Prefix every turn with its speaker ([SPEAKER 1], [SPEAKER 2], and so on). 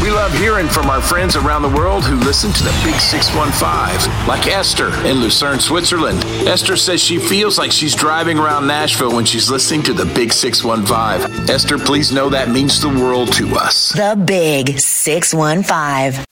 [SPEAKER 1] We love hearing from our friends around the world who listen to the Big 615, like Esther in Lucerne, Switzerland. Esther says she feels like she's driving around Nashville when she's listening to the Big 615. Esther, please know that means the world to us.
[SPEAKER 2] The Big 615.